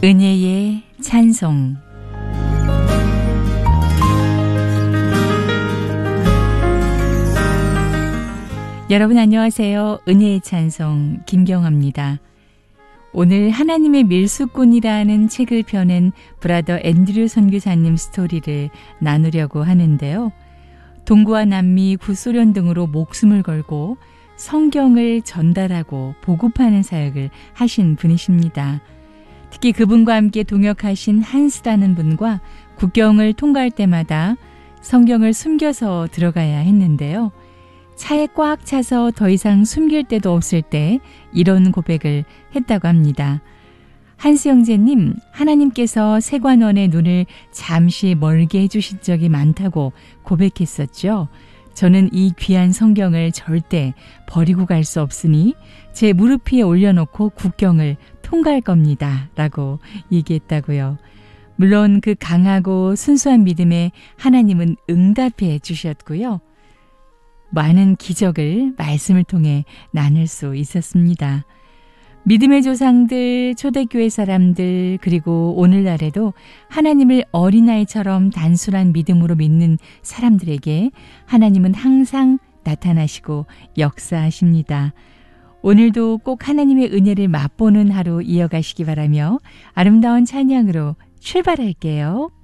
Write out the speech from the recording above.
은혜의 찬송. 여러분 안녕하세요. 은혜의 찬송 김경화입니다. 오늘 하나님의 밀수꾼이라는 책을 펴낸 브라더 앤드류 선교사님 스토리를 나누려고 하는데요. 동구와 남미, 구소련 등으로 목숨을 걸고 성경을 전달하고 보급하는 사역을 하신 분이십니다. 특히 그분과 함께 동역하신 한스라는 분과 국경을 통과할 때마다 성경을 숨겨서 들어가야 했는데요. 차에 꽉 차서 더 이상 숨길 데도 없을 때 이런 고백을 했다고 합니다. 한스 형제님, 하나님께서 세관원의 눈을 잠시 멀게 해주신 적이 많다고 고백했었죠. 저는 이 귀한 성경을 절대 버리고 갈 수 없으니 제 무릎 위에 올려놓고 국경을 통과할 겁니다. 라고 얘기했다고요. 물론 그 강하고 순수한 믿음에 하나님은 응답해 주셨고요. 많은 기적을 말씀을 통해 나눌 수 있었습니다. 믿음의 조상들, 초대교회 사람들, 그리고 오늘날에도 하나님을 어린아이처럼 단순한 믿음으로 믿는 사람들에게 하나님은 항상 나타나시고 역사하십니다. 오늘도 꼭 하나님의 은혜를 맛보는 하루 이어가시기 바라며 아름다운 찬양으로 출발할게요.